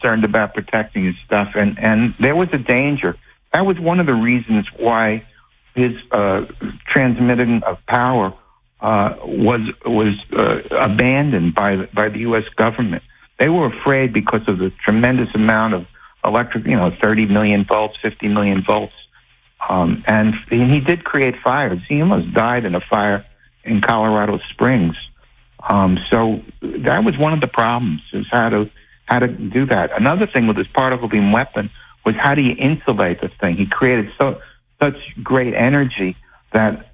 concerned about protecting his stuff, and there was a danger. That was one of the reasons why his transmitting of power was abandoned by the U.S. government. They were afraid because of the tremendous amount of electric, 30 million volts, 50 million volts. And he did create fires. He almost died in a fire in Colorado Springs. So that was one of the problems, is how to do that. Another thing with his particle beam weapon was, how do you insulate the thing? He created such great energy that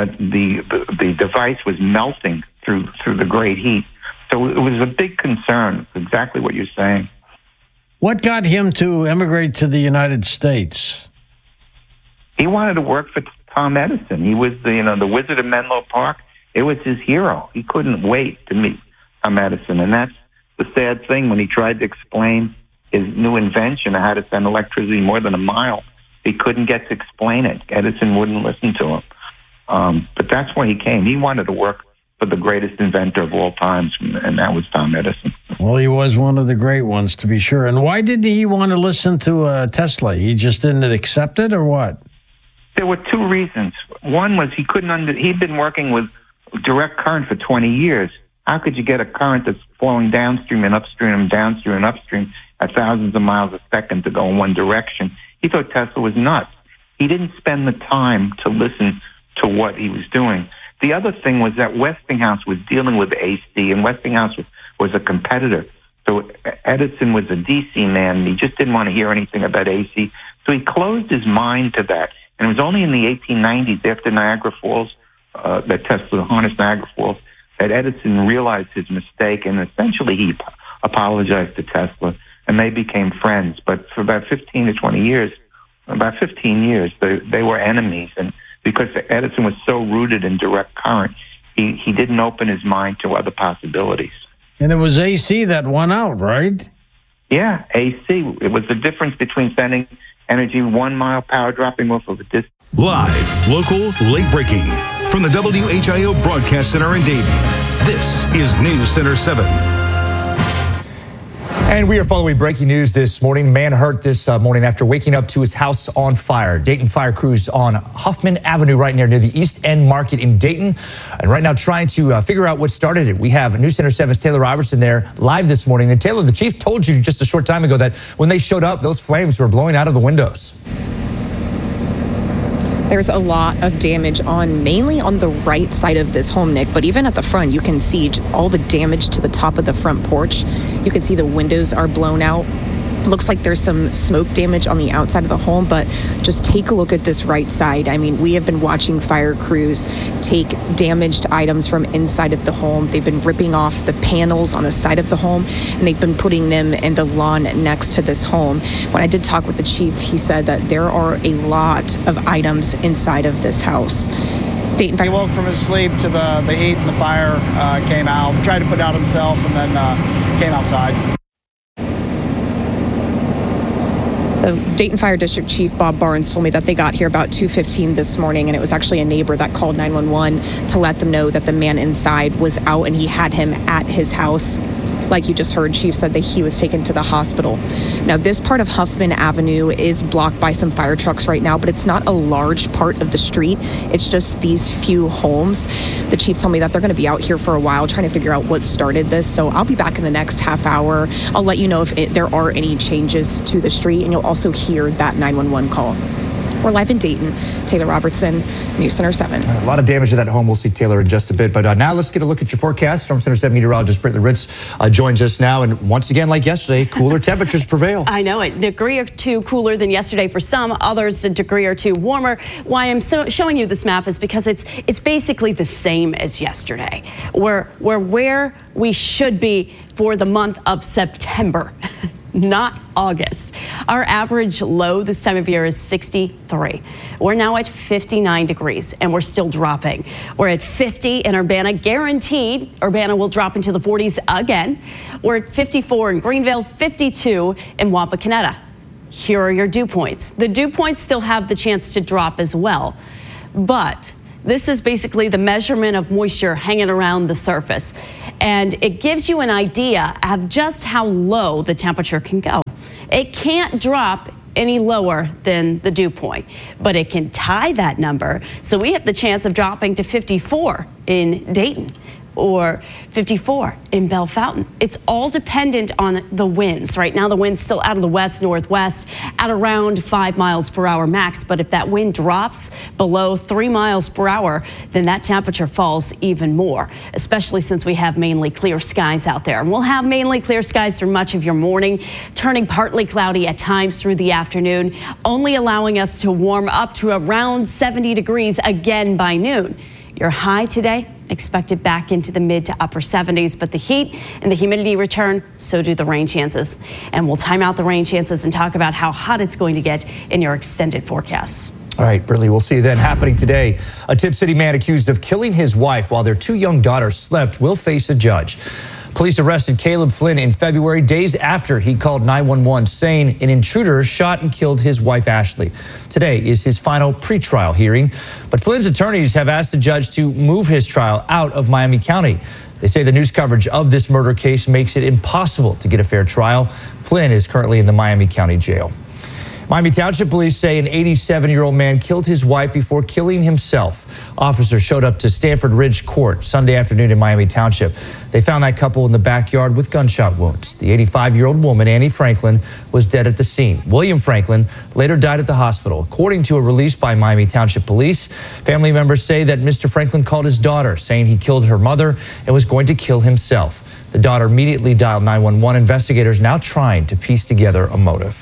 the device was melting through the great heat. So it was a big concern, exactly what you're saying. What got him to emigrate to the United States? He wanted to work for Tom Edison. He was the Wizard of Menlo Park. It was his hero. He couldn't wait to meet Tom Edison. And that's the sad thing. When he tried to explain his new invention, how to send electricity more than a mile, he couldn't get to explain it. Edison wouldn't listen to him. But that's why he came. He wanted to work for the greatest inventor of all times, and that was Tom Edison. Well, he was one of the great ones, to be sure. And why did he want to listen to Tesla? He just didn't accept it, or what? There were two reasons. One was he'd been working with direct current for 20 years. How could you get a current that's flowing downstream and upstream and downstream and upstream at thousands of miles a second to go in one direction? He thought Tesla was nuts. He didn't spend the time to listen to what he was doing. The other thing was that Westinghouse was dealing with AC, and Westinghouse was a competitor. So Edison was a DC man, and he just didn't want to hear anything about AC. So he closed his mind to that. And it was only in the 1890s, after Niagara Falls, that Tesla harnessed Niagara Falls, that Edison realized his mistake, and essentially he apologized to Tesla, and they became friends. But for about 15 to 20 years, they were enemies. And because Edison was so rooted in direct current, he didn't open his mind to other possibilities. And it was AC that won out, right? Yeah, AC. It was the difference between sending energy 1 mile, power dropping off of a distance. Live, local, late breaking. From the WHIO Broadcast Center in Dayton, this is News Center 7. And we are following breaking news this morning. Man hurt this morning after waking up to his house on fire. Dayton fire crews on Huffman Avenue right near the East End Market in Dayton. And right now trying to figure out what started it. We have News Center 7's Taylor Robertson there live this morning. And Taylor, the chief told you just a short time ago that when they showed up, those flames were blowing out of the windows. There's a lot of damage mainly on the right side of this home, Nick, but even at the front, you can see all the damage to the top of the front porch. You can see the windows are blown out. Looks like there's some smoke damage on the outside of the home, but just take a look at this right side. I mean, we have been watching fire crews take damaged items from inside of the home. They've been ripping off the panels on the side of the home, and they've been putting them in the lawn next to this home. When I did talk with the chief, he said that there are a lot of items inside of this house. Dayton Fire. He woke from his sleep to the heat, and the fire came out. Tried to put out himself, and then came outside. Dayton Fire District Chief Bob Barnes told me that they got here about 2:15 this morning, and it was actually a neighbor that called 911 to let them know that the man inside was out and he had him at his house. Like you just heard, Chief said that he was taken to the hospital. Now, this part of Huffman Avenue is blocked by some fire trucks right now, but it's not a large part of the street. It's just these few homes. The chief told me that they're going to be out here for a while trying to figure out what started this. So I'll be back in the next half hour. I'll let you know if there are any changes to the street, and you'll also hear that 911 call. We're live in Dayton. Taylor Robertson, News Center 7. A lot of damage to that home. We'll see Taylor in just a bit. But now let's get a look at your forecast. Storm Center 7 meteorologist Brittany Ritz joins us now. And once again, like yesterday, cooler temperatures prevail. I know it. Degree or two cooler than yesterday for some. Others a degree or two warmer. Why I'm showing you this map is because it's basically the same as yesterday. We're where we should be for the month of September. Not August. Our average low this time of year is 63. We're now at 59 degrees and we're still dropping. We're at 50 in Urbana, guaranteed Urbana will drop into the 40s again. We're at 54 in Greenville, 52 in Wapakoneta. Here are your dew points. The dew points still have the chance to drop as well, but this is basically the measurement of moisture hanging around the surface. And it gives you an idea of just how low the temperature can go. It can't drop any lower than the dew point, but it can tie that number. So we have the chance of dropping to 54 in Dayton or 54 in Bell Fountain. It's all dependent on the winds. Right now, the wind's still out of the west-northwest at around 5 miles per hour max. But if that wind drops below 3 miles per hour, then that temperature falls even more, especially since we have mainly clear skies out there. And we'll have mainly clear skies through much of your morning, turning partly cloudy at times through the afternoon, only allowing us to warm up to around 70 degrees again by noon. Your high today expected back into the mid to upper 70s, but the heat and the humidity return, so do the rain chances. And we'll time out the rain chances and talk about how hot it's going to get in your extended forecasts. All right, Brittany, we'll see you then. Happening today, a Tip City man accused of killing his wife while their 2 young daughters slept will face a judge. Police arrested Caleb Flynn in February, days after he called 911 saying an intruder shot and killed his wife, Ashley. Today is his final pretrial hearing, but Flynn's attorneys have asked the judge to move his trial out of Miami County. They say the news coverage of this murder case makes it impossible to get a fair trial. Flynn is currently in the Miami County Jail. Miami Township police say an 87-year-old man killed his wife before killing himself. Officers showed up to Stanford Ridge Court Sunday afternoon in Miami Township. They found that couple in the backyard with gunshot wounds. The 85-year-old woman, Annie Franklin, was dead at the scene. William Franklin later died at the hospital. According to a release by Miami Township Police, family members say that Mr. Franklin called his daughter, saying he killed her mother and was going to kill himself. The daughter immediately dialed 911. Investigators now trying to piece together a motive.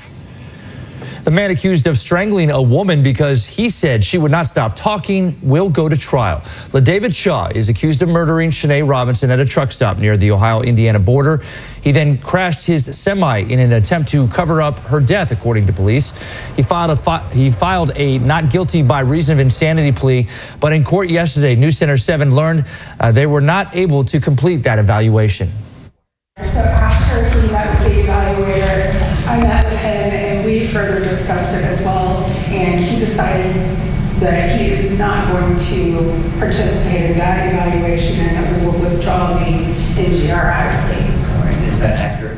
The man accused of strangling a woman because he said she would not stop talking will go to trial. LaDavid Shaw is accused of murdering Shanae Robinson at a truck stop near the Ohio-Indiana border. He then crashed his semi in an attempt to cover up her death, according to police. He filed a not guilty by reason of insanity plea, but in court yesterday, News Center 7 learned they were not able to complete that evaluation. So after he met with the evaluator, I met with him and we further discussed it as well, and he decided that he is not going to participate in that evaluation and will withdraw the NGRI plea. Is that accurate?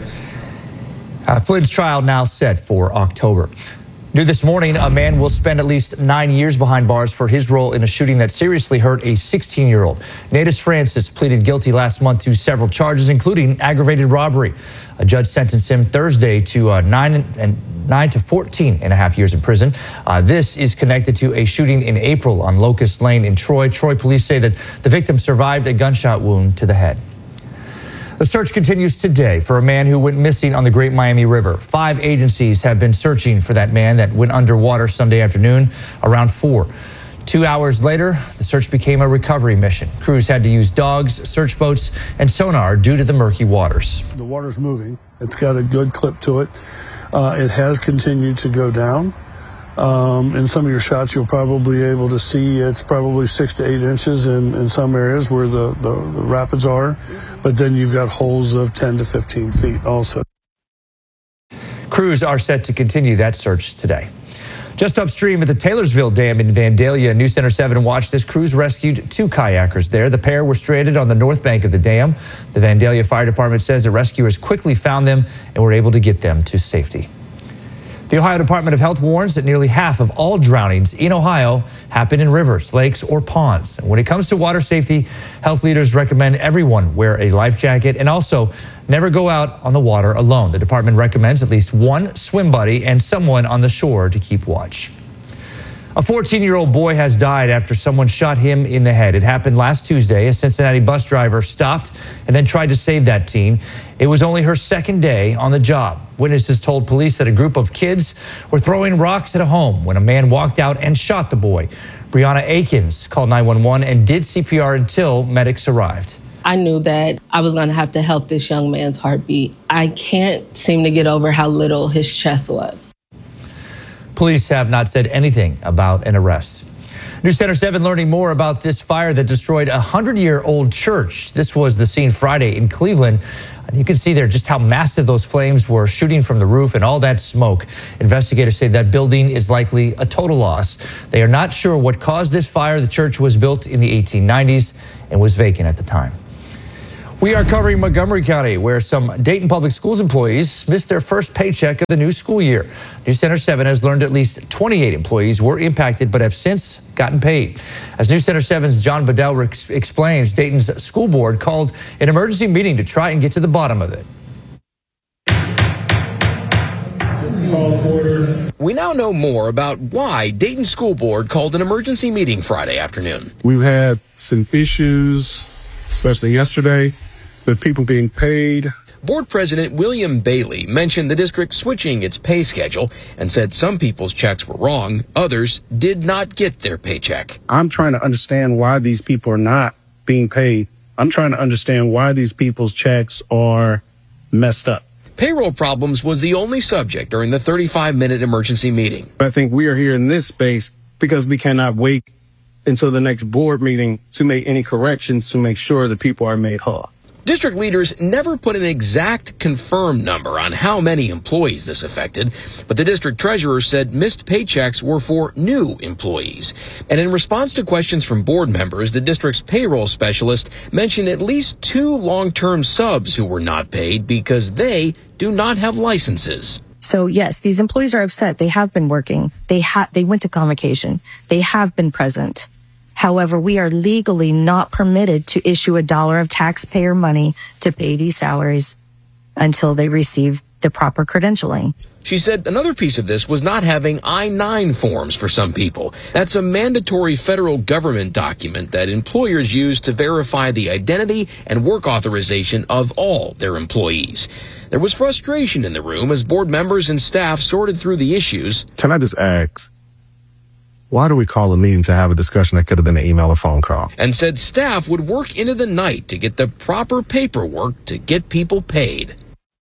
Flynn's trial now set for October. New this morning, a man will spend at least 9 years behind bars for his role in a shooting that seriously hurt a 16-year-old. Natus Francis pleaded guilty last month to several charges, including aggravated robbery. A judge sentenced him Thursday to 9 to 14 and a half years in prison. This is connected to a shooting in April on Locust Lane in Troy. Troy police say that the victim survived a gunshot wound to the head. The search continues today for a man who went missing on the Great Miami River. 5 agencies have been searching for that man that went underwater Sunday afternoon around 4. 2 hours later, the search became a recovery mission. Crews had to use dogs, search boats, and sonar due to the murky waters. The water's moving. It's got a good clip to it. It has continued to go down. In some of your shots, you'll probably be able to see it's probably 6 to 8 inches in some areas where the rapids are, but then you've got holes of 10 to 15 feet also. Crews are set to continue that search today. Just upstream at the Taylorsville Dam in Vandalia, News Center 7 watched as crews rescued 2 kayakers there. The pair were stranded on the north bank of the dam. The Vandalia Fire Department says the rescuers quickly found them and were able to get them to safety. The Ohio Department of Health warns that nearly half of all drownings in Ohio happen in rivers, lakes, or ponds. And when it comes to water safety, health leaders recommend everyone wear a life jacket and also never go out on the water alone. The department recommends at least 1 swim buddy and someone on the shore to keep watch. A 14-year-old boy has died after someone shot him in the head. It happened last Tuesday. A Cincinnati bus driver stopped and then tried to save that teen. It was only her second day on the job. Witnesses told police that a group of kids were throwing rocks at a home when a man walked out and shot the boy. Brianna Akins called 911 and did CPR until medics arrived. I knew that I was going to have to help this young man's heartbeat. I can't seem to get over how little his chest was. Police have not said anything about an arrest. News Center 7 learning more about this fire that destroyed a 100-year-old church. This was the scene Friday in Cleveland. And you can see there just how massive those flames were shooting from the roof and all that smoke. Investigators say that building is likely a total loss. They are not sure what caused this fire. The church was built in the 1890s and was vacant at the time. We are covering Montgomery County, where some Dayton Public Schools employees missed their first paycheck of the new school year. News Center 7 has learned at least 28 employees were impacted but have since gotten paid. As News Center 7's John Bedell explains, Dayton's school board called an emergency meeting to try and get to the bottom of it. We now know more about why Dayton School Board called an emergency meeting Friday afternoon. We've had some issues, especially yesterday, with people being paid. Board President William Bailey mentioned the district switching its pay schedule and said some people's checks were wrong, others did not get their paycheck. I'm trying to understand why these people are not being paid. I'm trying to understand why these people's checks are messed up. Payroll problems was the only subject during the 35-minute emergency meeting. I think we are here in this space because we cannot wait until the next board meeting to make any corrections to make sure that people are made whole. District leaders never put an exact confirmed number on how many employees this affected, but the district treasurer said missed paychecks were for new employees. And in response to questions from board members, the district's payroll specialist mentioned at least 2 long-term subs who were not paid because they do not have licenses. So yes, these employees are upset. They have been working. They went to convocation. They have been present. However, we are legally not permitted to issue $1 of taxpayer money to pay these salaries until they receive the proper credentialing. She said another piece of this was not having I-9 forms for some people. That's a mandatory federal government document that employers use to verify the identity and work authorization of all their employees. There was frustration in the room as board members and staff sorted through the issues. Can I just ask, why do we call a meeting to have a discussion that could have been an email or phone call? And said staff would work into the night to get the proper paperwork to get people paid.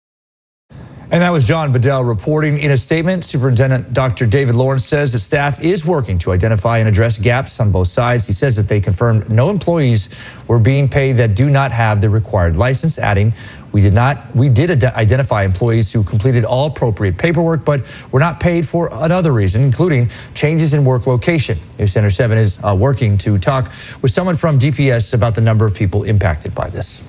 And that was John Bedell reporting. In a statement, Superintendent Dr. David Lawrence says that staff is working to identify and address gaps on both sides. He says that they confirmed no employees were being paid that do not have the required license, adding, we did identify employees who completed all appropriate paperwork, but were not paid for another reason, including changes in work location. News Center 7 is working to talk with someone from DPS about the number of people impacted by this.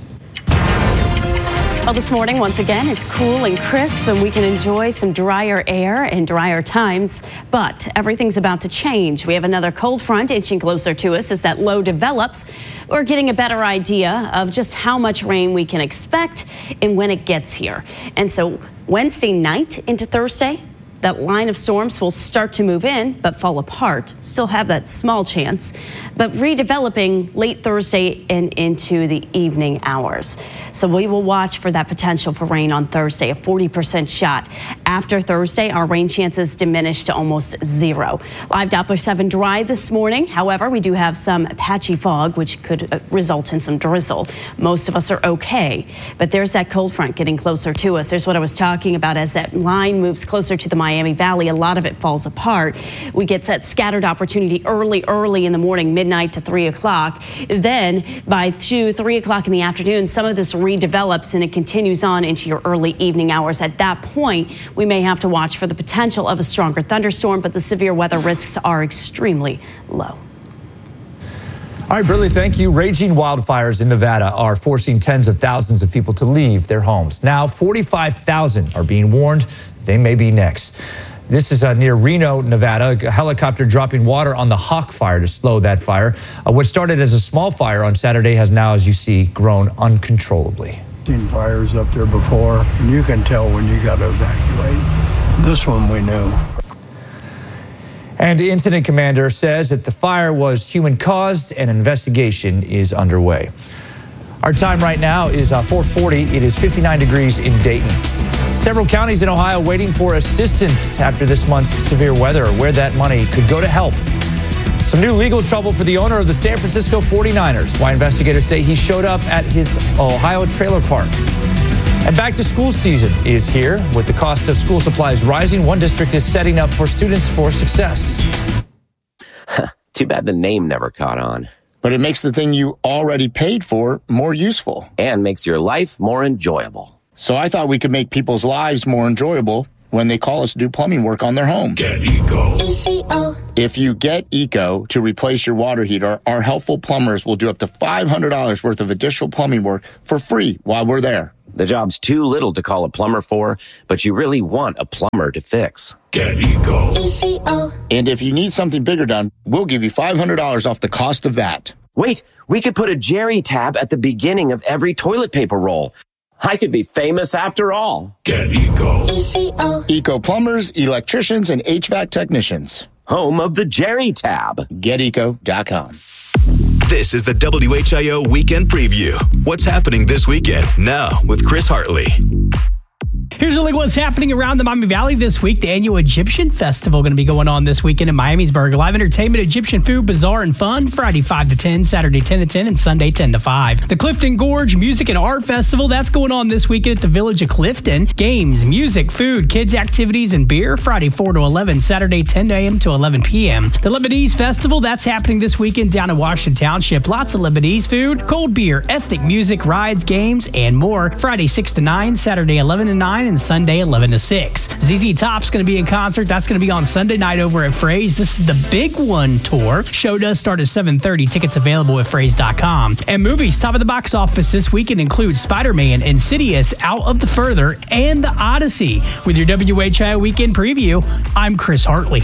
Well, this morning, once again, it's cool and crisp, and we can enjoy some drier air and drier times. But everything's about to change. We have another cold front inching closer to us as that low develops. We're getting a better idea of just how much rain we can expect and when it gets here. And so Wednesday night into Thursday, that line of storms will start to move in, but fall apart. Still have that small chance, but redeveloping late Thursday and into the evening hours. So we will watch for that potential for rain on Thursday, a 40% shot. After Thursday, our rain chances diminish to almost 0. Live Doppler 7 dry this morning. However, we do have some patchy fog, which could result in some drizzle. Most of us are okay, but there's that cold front getting closer to us. There's what I was talking about. As that line moves closer to the Miami Valley, a lot of it falls apart. We get that scattered opportunity early in the morning, midnight to 3 o'clock. Then by 2, 3 o'clock in the afternoon, some of this redevelops and it continues on into your early evening hours. At that point, we may have to watch for the potential of a stronger thunderstorm, but the severe weather risks are extremely low. All right, Briley, thank you. Raging wildfires in Nevada are forcing tens of thousands of people to leave their homes. Now, 45,000 are being warned they may be next. This is near Reno, Nevada. A helicopter dropping water on the Hawk Fire to slow that fire. What started as a small fire on Saturday has now, as you see, grown uncontrollably. Seen fires up there before, and you can tell when you got to evacuate. This one we knew. And the incident commander says that the fire was human-caused and an investigation is underway. Our time right now is 4:40. It is 59 degrees in Dayton. Several counties in Ohio waiting for assistance after this month's severe weather, where that money could go to help. Some new legal trouble for the owner of the San Francisco 49ers. Why investigators say he showed up at his Ohio trailer park. And back to school season is here. With the cost of school supplies rising, one district is setting up for students for success. Too bad the name never caught on. But it makes the thing you already paid for more useful. And makes your life more enjoyable. So I thought we could make people's lives more enjoyable when they call us to do plumbing work on their home. Get Eco. If you get Eco to replace your water heater, our helpful plumbers will do up to $500 worth of additional plumbing work for free while we're there. The job's too little to call a plumber for, but you really want a plumber to fix. Get Eco. And if you need something bigger done, we'll give you $500 off the cost of that. Wait, we could put a Jerry tab at the beginning of every toilet paper roll. I could be famous after all. Get Eco. Eco plumbers, electricians, and HVAC technicians. Home of the Jerry tab. GetEco.com. This is the WHIO Weekend Preview. What's happening this weekend? Now with Chris Hartley. Here's a look at what's happening around the Miami Valley this week. The annual Egyptian Festival going to be going on this weekend in Miamisburg. Live entertainment, Egyptian food, bazaar, and fun. Friday 5 to 10, Saturday 10 to 10, and Sunday 10 to 5. The Clifton Gorge Music and Art Festival, that's going on this weekend at the Village of Clifton. Games, music, food, kids' activities, and beer. Friday 4 to 11, Saturday 10 a.m. to 11 p.m. The Lebanese Festival, that's happening this weekend down in Washington Township. Lots of Lebanese food, cold beer, ethnic music, rides, games, and more. Friday 6 to 9, Saturday 11 to 9, and Sunday 11 to 6. ZZ Top's going to be in concert. That's going to be on Sunday night over at Fray's. This is the Big One tour. Show does start at 7:30. Tickets available at Frays.com. And movies top of the box office this weekend include Spider-Man, Insidious, Out of the Further, and The Odyssey. With your WHIO Weekend Preview, I'm Chris Hartley.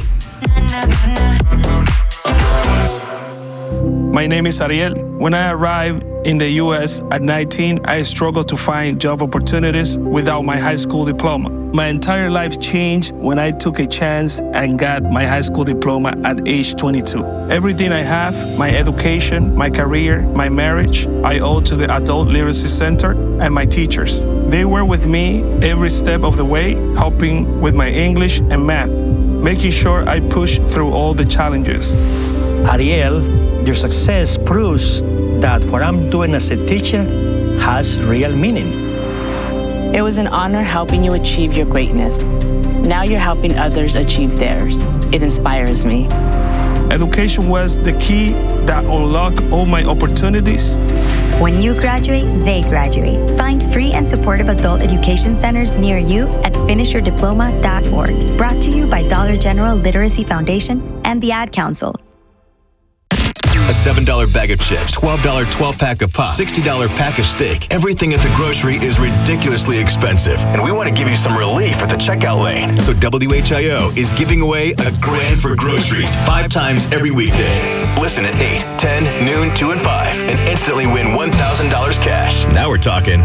My name is Ariel. When I arrived in the U.S. at 19, I struggled to find job opportunities without my high school diploma. My entire life changed when I took a chance and got my high school diploma at age 22. Everything I have, my education, my career, my marriage, I owe to the Adult Literacy Center and my teachers. They were with me every step of the way, helping with my English and math, making sure I pushed through all the challenges. Ariel, your success proves that what I'm doing as a teacher has real meaning. It was an honor helping you achieve your greatness. Now you're helping others achieve theirs. It inspires me. Education was the key that unlocked all my opportunities. When you graduate, they graduate. Find free and supportive adult education centers near you at finishyourdiploma.org. Brought to you by Dollar General Literacy Foundation and the Ad Council. A $7 bag of chips, $12 12-pack of pop, $60 pack of steak. Everything at the grocery is ridiculously expensive, and we want to give you some relief at the checkout lane. So WHIO is giving away a grand for groceries 5 times every weekday. Listen at 8, 10, noon, 2, and 5, and instantly win $1,000 cash. Now we're talking.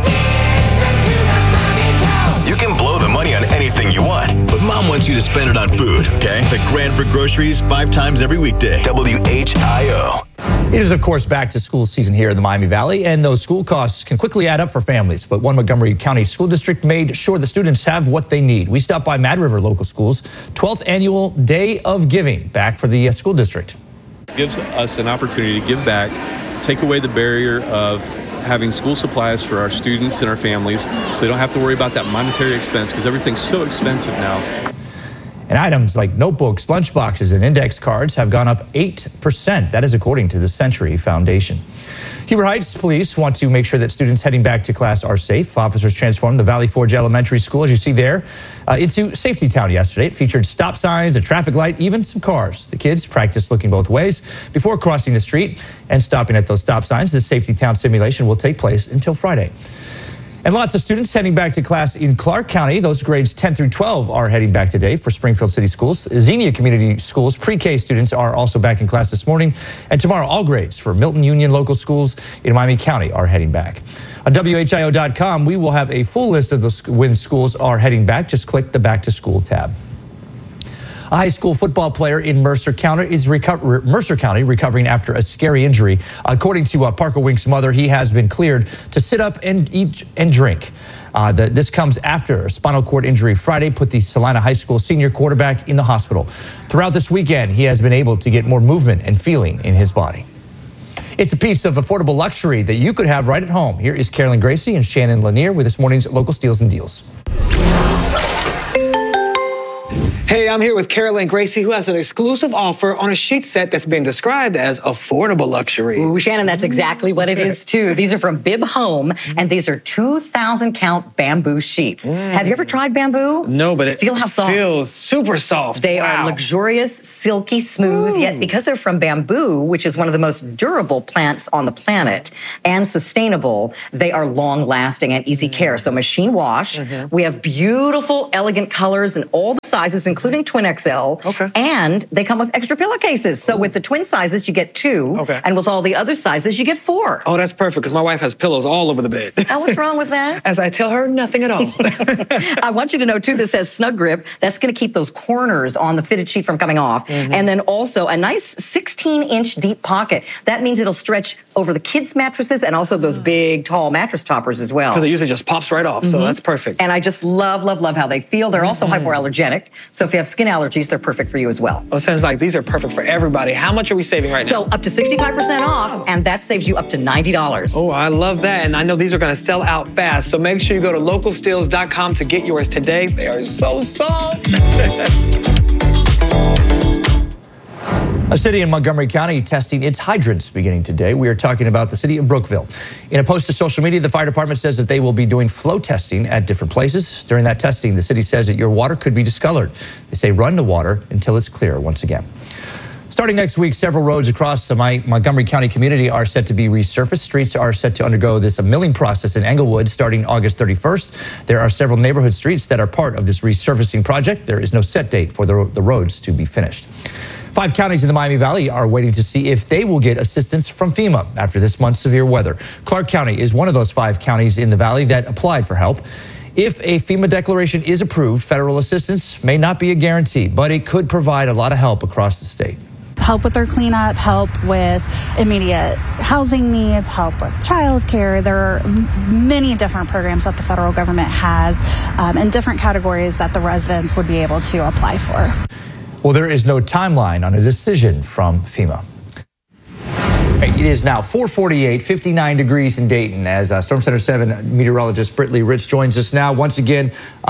You can blow the money on anything you want, but Mom wants you to spend it on food, okay? The grand for groceries 5 times every weekday. WHIO. It is, of course, back to school season here in the Miami Valley, and those school costs can quickly add up for families. But one Montgomery County School District made sure the students have what they need. We stopped by Mad River Local Schools' 12th annual Day of Giving back for the school district. It gives us an opportunity to give back, take away the barrier of having school supplies for our students and our families so they don't have to worry about that monetary expense because everything's so expensive now. And items like notebooks, lunch boxes, and index cards have gone up 8%. That is according to the Century Foundation. Heber Heights Police want to make sure that students heading back to class are safe. Officers transformed the Valley Forge Elementary School, as you see there, into Safety Town yesterday. It featured stop signs, a traffic light, even some cars. The kids practiced looking both ways before crossing the street and stopping at those stop signs. The Safety Town simulation will take place until Friday. And lots of students heading back to class in Clark County. Those grades 10 through 12 are heading back today for Springfield City Schools. Xenia Community Schools pre-K students are also back in class this morning. And tomorrow, all grades for Milton Union Local Schools in Miami County are heading back. On WHIO.com, we will have a full list of when schools are heading back. Just click the Back to School tab. A high school football player in Mercer County is recovering after a scary injury. According to Parker Wink's mother, he has been cleared to sit up and eat and drink. This comes after a spinal cord injury Friday put the Salina High School senior quarterback in the hospital. Throughout this weekend, he has been able to get more movement and feeling in his body. It's a piece of affordable luxury that you could have right at home. Here is Carolyn Gracie and Shannon Lanier with this morning's local steals and deals. Hey, I'm here with Caroline Gracie, who has an exclusive offer on a sheet set that's being described as affordable luxury. Ooh, Shannon, that's exactly what it is, too. These are from Bib Home, and these are 2,000 count bamboo sheets. Have you ever tried bamboo? No, but it feels super soft. They are luxurious, silky smooth, yet because they're from bamboo, which is one of the most durable plants on the planet, and sustainable, they are long-lasting and easy care. So machine wash. We have beautiful, elegant colors in all the sizes, including twin XL. And they come with extra pillowcases. So with the twin sizes, you get 2. And with all the other sizes, you get 4. Oh, that's perfect, because my wife has pillows all over the bed. Oh, what's wrong with that? As I tell her, nothing at all. I want you to know, too, this says Snug Grip. That's going to keep those corners on the fitted sheet from coming off. And then also a nice 16-inch deep pocket. That means it'll stretch over the kids' mattresses and also those big, tall mattress toppers as well. Because it usually just pops right off, so that's perfect. And I just love, love, love how they feel. They're also hypoallergenic, so if you have skin allergies, they're perfect for you as well. Well, it sounds like these are perfect for everybody. How much are we saving right now? So up to 65% off, and that saves you up to $90. Oh, I love that. And I know these are going to sell out fast. So make sure you go to localsteals.com to get yours today. They are so soft. A city in Montgomery County testing its hydrants beginning today. We are talking about the city of Brookville. In a post to social media, the fire department says that they will be doing flow testing at different places. During that testing, the city says that your water could be discolored. They say run the water until it's clear once again. Starting next week, several roads across the Montgomery County community are set to be resurfaced. Streets are set to undergo this milling process in Englewood starting August 31st. There are several neighborhood streets that are part of this resurfacing project. There is no set date for the roads to be finished. 5 counties in the Miami Valley are waiting to see if they will get assistance from FEMA after this month's severe weather. Clark County is one of those 5 counties in the valley that applied for help. If a FEMA declaration is approved, federal assistance may not be a guarantee, but it could provide a lot of help across the state. Help with their cleanup, help with immediate housing needs, help with childcare. There are many different programs that the federal government has in different categories that the residents would be able to apply for. Well, there is no timeline on a decision from FEMA. It is now 4:48, 59 degrees in Dayton as Storm Center 7 meteorologist Brittany Rich joins us now. Once again,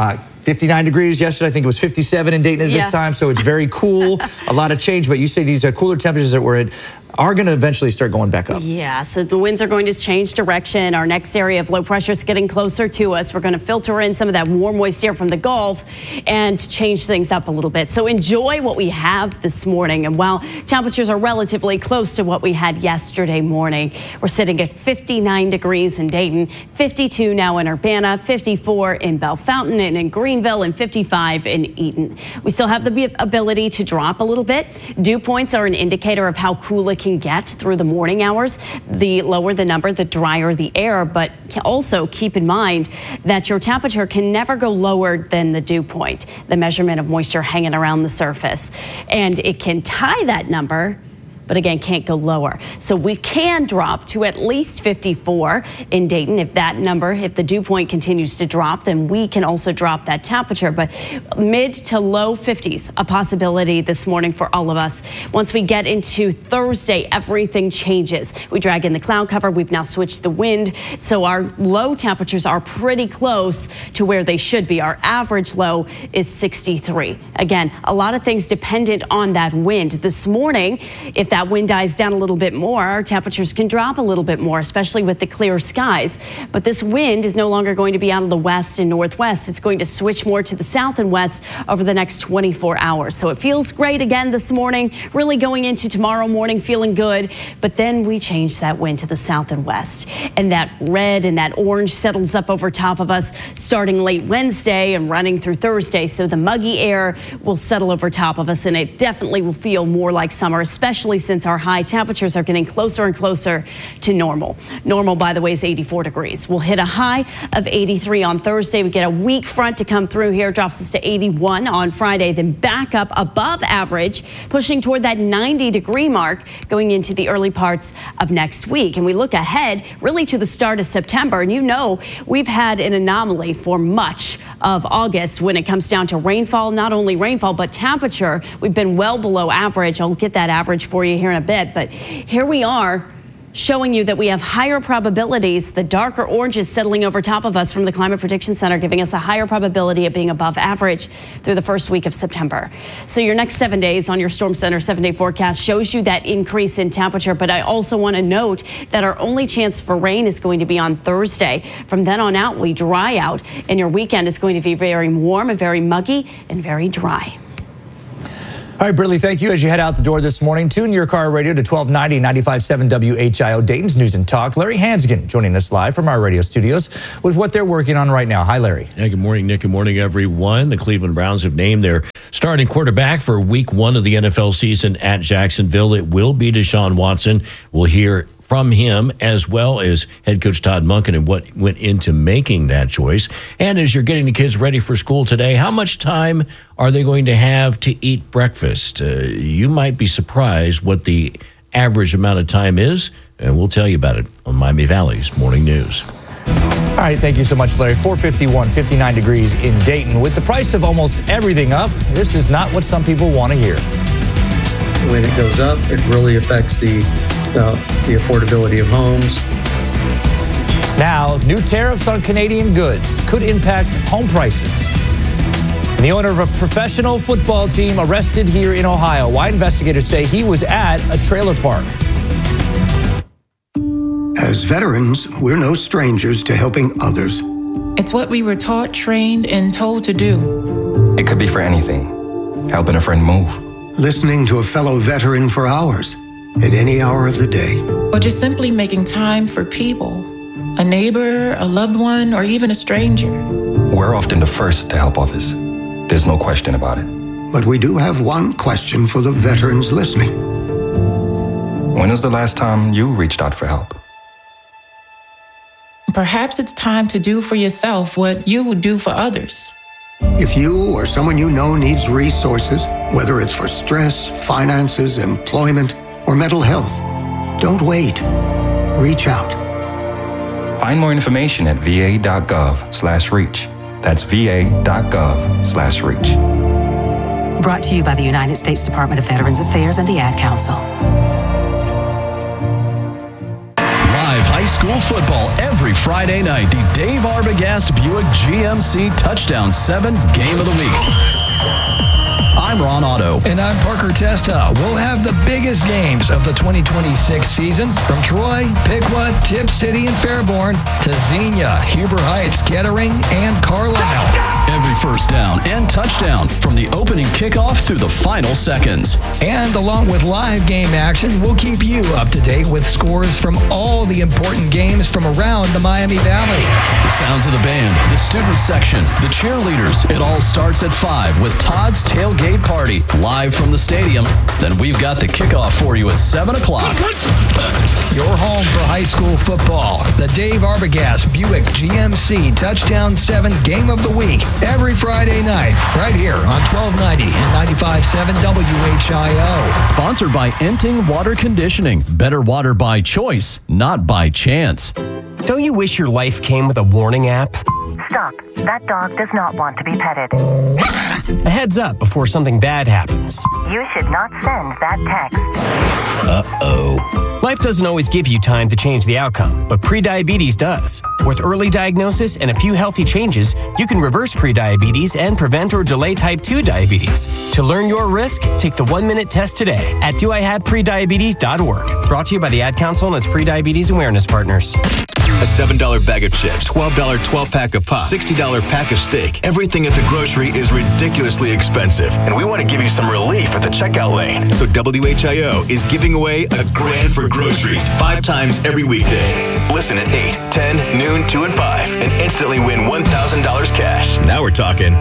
59 degrees yesterday. I think it was 57 in Dayton at this time, so it's very cool. A lot of change, but you say these cooler temperatures that we're at are going to eventually start going back up. Yeah, so the winds are going to change direction. Our next area of low pressure is getting closer to us. We're going to filter in some of that warm, moist air from the Gulf and change things up a little bit. So enjoy what we have this morning. And while temperatures are relatively close to what we had yesterday morning, we're sitting at 59 degrees in Dayton, 52 now in Urbana, 54 in Bellefontaine and in Greenville, and 55 in Eaton. We still have the ability to drop a little bit. Dew points are an indicator of how cool it can get through the morning hours. The lower the number, the drier the air, but also keep in mind that your temperature can never go lower than the dew point, the measurement of moisture hanging around the surface. And it can tie that number, but again, can't go lower. So we can drop to at least 54 in Dayton. If the dew point continues to drop, then we can also drop that temperature. But mid to low 50s, a possibility this morning for all of us. Once we get into Thursday, everything changes. We drag in the cloud cover. We've now switched the wind. So our low temperatures are pretty close to where they should be. Our average low is 63. Again, a lot of things dependent on that wind. This morning, if that wind dies down a little bit more, our temperatures can drop a little bit more, especially with the clear skies. But this wind is no longer going to be out of the west and northwest. It's going to switch more to the south and west over the next 24 hours. So it feels great again this morning, really going into tomorrow morning feeling good. But then we change that wind to the south and west. And that red and that orange settles up over top of us starting late Wednesday and running through Thursday. So the muggy air will settle over top of us, and it definitely will feel more like summer, especially since our high temperatures are getting closer and closer to normal. Normal, by the way, is 84 degrees. We'll hit a high of 83 on Thursday. We get a weak front to come through here, drops us to 81 on Friday, then back up above average, pushing toward that 90-degree mark going into the early parts of next week. And we look ahead really to the start of September. And you know, we've had an anomaly for much of August when it comes down to rainfall, not only rainfall, but temperature. We've been well below average. I'll get that average for you here in a bit, but here we are showing you that we have higher probabilities. The darker orange is settling over top of us from the Climate Prediction Center, giving us a higher probability of being above average through the first week of September. So your next 7 days on your Storm Center 7-day forecast shows you that increase in temperature. But I also want to note that our only chance for rain is going to be on Thursday. From then on out, we dry out, and your weekend is going to be very warm and very muggy and very dry. All right, Brittany, thank you. As you head out the door this morning, tune your car radio to 1290 95.7 WHIO, Dayton's News and Talk. Larry Hansgen joining us live from our radio studios with what they're working on right now. Hi, Larry. Yeah, good morning, Nick. Good morning, everyone. The Cleveland Browns have named their starting quarterback for week 1 of the NFL season at Jacksonville. It will be Deshaun Watson. We'll hear from him, as well as head coach Todd Monken, and what went into making that choice. And as you're getting the kids ready for school today, how much time are they going to have to eat breakfast? You might be surprised what the average amount of time is, and we'll tell you about it on Miami Valley's Morning News. All right, thank you so much, Larry. 451, 59 degrees in Dayton. With the price of almost everything up, this is not what some people want to hear. When it goes up, it really affects the affordability of homes. Now, new tariffs on Canadian goods could impact home prices. And the owner of a professional football team arrested here in Ohio. Why investigators say he was at a trailer park. As veterans, we're no strangers to helping others. It's what we were taught, trained, and told to do. It could be for anything. Helping a friend move. Listening to a fellow veteran for hours, at any hour of the day. Or just simply making time for people. A neighbor, a loved one, or even a stranger. We're often the first to help others. There's no question about it. But we do have one question for the veterans listening. When was the last time you reached out for help? Perhaps it's time to do for yourself what you would do for others. If you or someone you know needs resources, whether it's for stress, finances, employment, or mental health, don't wait. Reach out. Find more information at va.gov/reach. That's va.gov/reach. Brought to you by the United States Department of Veterans Affairs and the Ad Council. Live high school football every Friday night. The Dave Arbogast Buick GMC Touchdown 7 Game of the Week. I'm Ron Otto. And I'm Parker Testa. We'll have the biggest games of the 2026 season from Troy, Piqua, Tip City, and Fairborn to Xenia, Huber Heights, Kettering, and Carlisle. Every first down and touchdown from the opening kickoff through the final seconds. And along with live game action, we'll keep you up to date with scores from all the important games from around the Miami Valley. The sounds of the band, the student section, the cheerleaders. It all starts at 5 with Todd's Tailgate Party live from the stadium. Then we've got the kickoff for you at 7 o'clock. Your home for high school football. The Dave Arbogast Buick GMC Touchdown 7 Game of the Week. Every Friday night, right here on 1290 and 95.7 WHIO. Sponsored by Enting Water Conditioning. Better water by choice, not by chance. Don't you wish your life came with a warning app? Stop. That dog does not want to be petted. A heads up before something bad happens. You should not send that text. Uh-oh. Life doesn't always give you time to change the outcome, but prediabetes does. With early diagnosis and a few healthy changes, you can reverse prediabetes and prevent or delay type 2 diabetes. To learn your risk, take the 1-minute test today at doihaveprediabetes.org. Brought to you by the Ad Council and its Prediabetes Awareness Partners. A $7 bag of chips, $12 12-pack of pop, $60 pack of steak. Everything at the grocery is ridiculously expensive, and we want to give you some relief at the checkout lane. So WHIO is giving away a grand for groceries 5 times every weekday. Listen at 8, 10, noon, 2, and 5, and instantly win $1,000 cash. Now we're talking.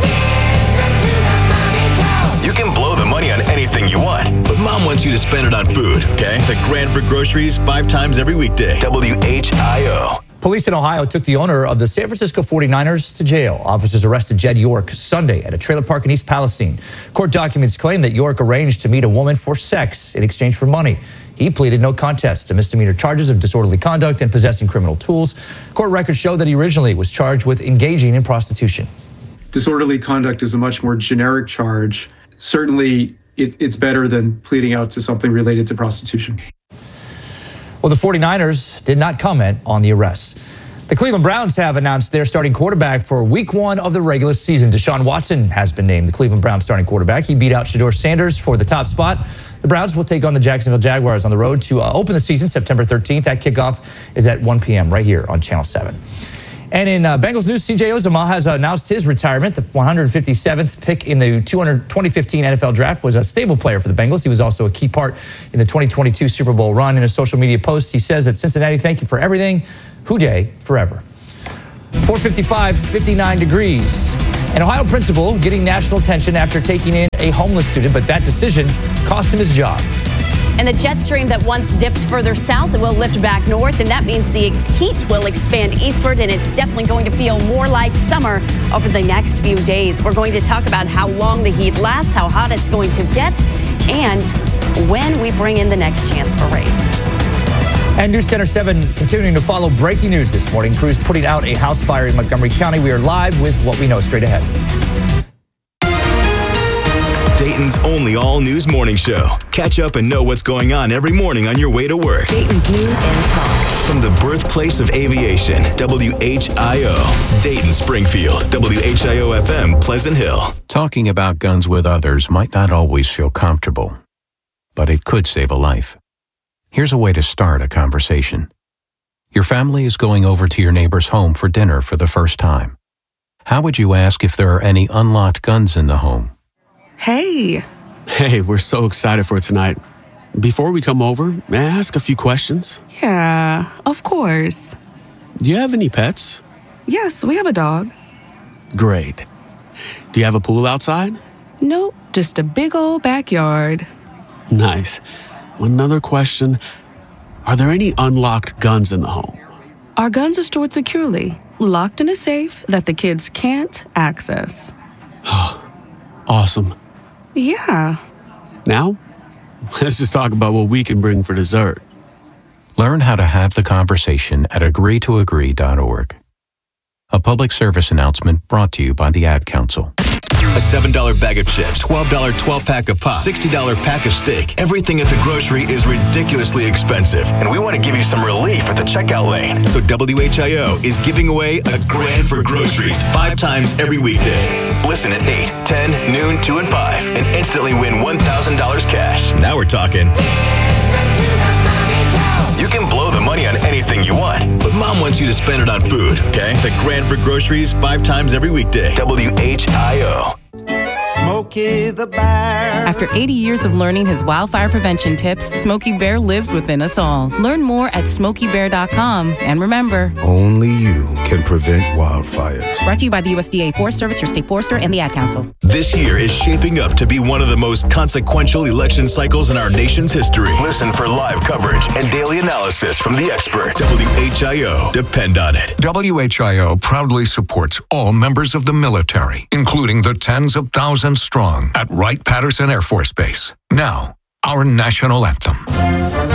You can blow the money on anything you want, but Mom wants you to spend it on food, okay? The grand for groceries 5 times every weekday. WHIO. Police in Ohio took the owner of the San Francisco 49ers to jail. Officers arrested Jed York Sunday at a trailer park in East Palestine. Court documents claim that York arranged to meet a woman for sex in exchange for money. He pleaded no contest to misdemeanor charges of disorderly conduct and possessing criminal tools. Court records show that he originally was charged with engaging in prostitution. Disorderly conduct is a much more generic charge. Certainly, it's better than pleading out to something related to prostitution. Well, the 49ers did not comment on the arrests. The Cleveland Browns have announced their starting quarterback for week 1 of the regular season. Deshaun Watson has been named the Cleveland Browns starting quarterback. He beat out Shedeur Sanders for the top spot. The Browns will take on the Jacksonville Jaguars on the road to open the season September 13th. That kickoff is at 1 p.m. right here on Channel 7. And in Bengals news, C.J. Uzomah has announced his retirement. The 157th pick in the 2015 NFL Draft was a stable player for the Bengals. He was also a key part in the 2022 Super Bowl run. In a social media post, he says at Cincinnati, "Thank you for everything. Houday forever." 4:55, 59 degrees. An Ohio principal getting national attention after taking in a homeless student, but that decision cost him his job. And the jet stream that once dipped further south will lift back north, and that means the heat will expand eastward, and it's definitely going to feel more like summer over the next few days. We're going to talk about how long the heat lasts, how hot it's going to get, and when we bring in the next chance for rain. And News Center 7 continuing to follow breaking news this morning. Crews putting out a house fire in Montgomery County. We are live with what we know straight ahead. Dayton's only all-news morning show. Catch up and know what's going on every morning on your way to work. Dayton's News and Talk. From the birthplace of aviation, WHIO, Dayton, Springfield, WHIO-FM, Pleasant Hill. Talking about guns with others might not always feel comfortable, but it could save a life. Here's a way to start a conversation. Your family is going over to your neighbor's home for dinner for the first time. How would you ask if there are any unlocked guns in the home? Hey, we're so excited for tonight. Before we come over, may I ask a few questions? Yeah, of course. Do you have any pets? Yes, we have a dog. Great. Do you have a pool outside? Nope, just a big old backyard. Nice. Another question. Are there any unlocked guns in the home? Our guns are stored securely, locked in a safe that the kids can't access. Awesome. Yeah. Now, let's just talk about what we can bring for dessert. Learn how to have the conversation at agreetoagree.org. A public service announcement brought to you by the Ad Council. A $7 bag of chips, $12 12-pack of pop, $60 pack of steak. Everything at the grocery is ridiculously expensive, and we want to give you some relief at the checkout lane. So WHIO is giving away a grand for groceries 5 times every weekday. Listen at 8, 10, noon, 2, and 5, and instantly win $1,000 cash. Now we're talking. You can blow the money on anything you want, but Mom wants you to spend it on food, okay? The grand for groceries 5 times every weekday. WHIO. Smokey the Bear. After 80 years of learning his wildfire prevention tips, Smokey Bear lives within us all. Learn more at SmokeyBear.com. And remember, only you can prevent wildfires. Brought to you by the USDA Forest Service, your state forester, and the Ad Council. This year is shaping up to be one of the most consequential election cycles in our nation's history. Listen for live coverage and daily analysis from the experts. WHIO. Depend on it. WHIO proudly supports all members of the military, including the tens of thousands strong at Wright-Patterson Air Force Base. Now, our national anthem.